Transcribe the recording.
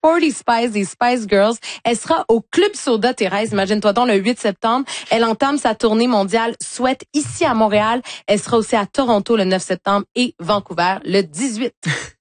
40 Spice des Spice Girls. Elle sera au Club Soda, Thérèse. Imagine-toi donc le 8 septembre. Elle entame sa tournée mondiale Sweat ici à Montréal. Elle sera aussi à Toronto le 9 septembre et Vancouver le 18.